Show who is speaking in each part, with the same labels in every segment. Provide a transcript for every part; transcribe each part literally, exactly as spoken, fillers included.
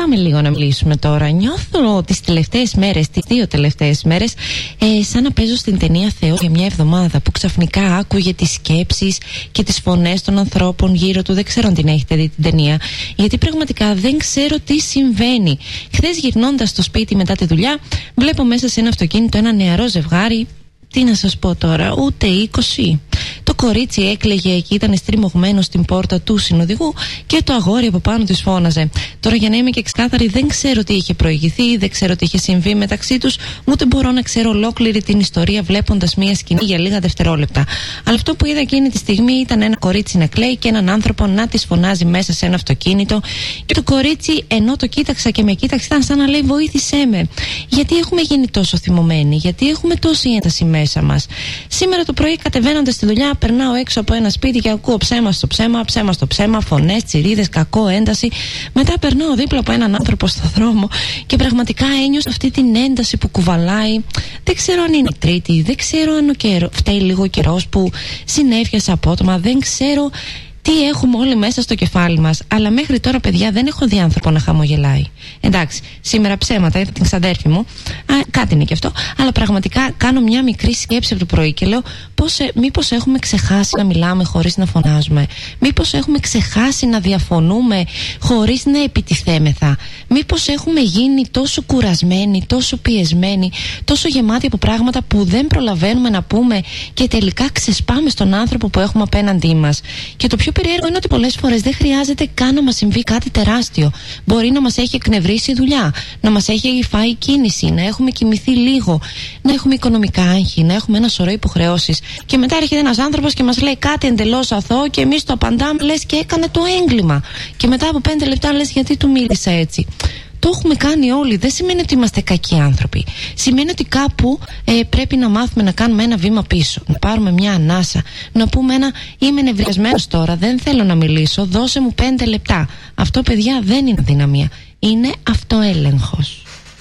Speaker 1: πάμε λίγο να μιλήσουμε τώρα. Νιώθω τις τελευταίες μέρες, τις δύο τελευταίες μέρες, ε, σαν να παίζω στην ταινία Θεό για μια εβδομάδα, που ξαφνικά άκουγε τις σκέψεις και τις φωνές των ανθρώπων γύρω του. Δεν ξέρω αν την έχετε δει την ταινία, γιατί πραγματικά δεν ξέρω τι συμβαίνει. Χθες γυρνώντας στο σπίτι μετά τη δουλειά, βλέπω μέσα σε ένα αυτοκίνητο ένα νεαρό ζευγάρι. Τι να σας πω τώρα, ούτε είκοσι. Το κορίτσι έκλαιγε και ήταν στριμωγμένο στην πόρτα του συνοδηγού και το αγόρι από πάνω της φώναζε. Τώρα, για να είμαι και ξεκάθαρη, δεν ξέρω τι είχε προηγηθεί, δεν ξέρω τι είχε συμβεί μεταξύ τους, ούτε μπορώ να ξέρω ολόκληρη την ιστορία βλέποντας μία σκηνή για λίγα δευτερόλεπτα. Αλλά αυτό που είδα εκείνη τη στιγμή ήταν ένα κορίτσι να κλαίει και έναν άνθρωπο να της φωνάζει μέσα σε ένα αυτοκίνητο. Και το κορίτσι, ενώ το κοίταξα και με κοίταξε, ήταν σαν να λέει: βοήθησέ με. Γιατί έχουμε γίνει τόσο θυμωμένοι, γιατί έχουμε τόση ένταση μέσα μας. Σήμερα το πρωί, κατεβαίνοντας στη δουλειά, περνάω έξω από ένα σπίτι και ακούω ψέμα στο ψέμα, ψέμα στο ψέμα, φωνές, τσιρίδες, κακό, ένταση. Μετά περνάω δίπλα από έναν άνθρωπο στο δρόμο και πραγματικά ένιωσα αυτή την ένταση που κουβαλάει. Δεν ξέρω αν είναι η Τρίτη, δεν ξέρω αν ο καιρό, φταίει λίγο ο καιρός που συνέφιασε απότομα, δεν ξέρω τι έχουμε όλοι μέσα στο κεφάλι μας. Αλλά μέχρι τώρα, παιδιά, δεν έχω δει άνθρωπο να χαμογελάει. Εντάξει, σήμερα ψέματα, είδα την ξαδέρφη μου. Α, κάτι είναι και αυτό. Αλλά πραγματικά κάνω μια μικρή σκέψη από το πρωί και λέω: πώς, ε, μήπως έχουμε ξεχάσει να μιλάμε χωρίς να φωνάζουμε? Μήπως έχουμε ξεχάσει να διαφωνούμε χωρίς να επιτιθέμεθα? Μήπως έχουμε γίνει τόσο κουρασμένοι, τόσο πιεσμένοι, τόσο γεμάτοι από πράγματα που δεν προλαβαίνουμε να πούμε και τελικά ξεσπάμε στον άνθρωπο που έχουμε απέναντί μας? Και το πιο περίεργο είναι ότι πολλές φορές δεν χρειάζεται καν να μας συμβεί κάτι τεράστιο. Μπορεί να μας έχει εκνευρίσει η δουλειά, να μας έχει φάει κίνηση, να έχουμε κοιμηθεί λίγο, να έχουμε οικονομικά άγχη, να έχουμε ένα σωρό υποχρεώσεις. Και μετά έρχεται ένας άνθρωπος και μας λέει κάτι εντελώς αθώο και εμείς το απαντάμε, λες και έκανε το έγκλημα. Και μετά από πέντε λεπτά λες: γιατί του μίλησα έτσι? Το έχουμε κάνει όλοι. Δεν σημαίνει ότι είμαστε κακοί άνθρωποι. Σημαίνει ότι κάπου ε, πρέπει να μάθουμε να κάνουμε ένα βήμα πίσω. Να πάρουμε μια ανάσα. Να πούμε ένα: είμαι νευριασμένος τώρα, δεν θέλω να μιλήσω, δώσε μου πέντε λεπτά. Αυτό, παιδιά, δεν είναι αδυναμία. Είναι αυτοέλεγχος.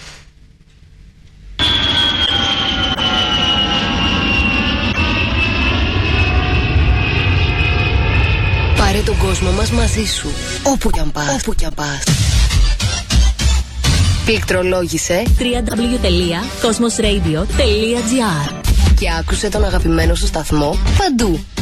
Speaker 2: Πάρε τον κόσμο μας μαζί σου, όπου κι αν πας. Όπου κι αν πας. Πληκτρολόγησε
Speaker 3: double-u double-u double-u τελεία κόσμος ρέιντιο τελεία τζι άρ
Speaker 2: και άκουσε τον αγαπημένο σου σταθμό παντού.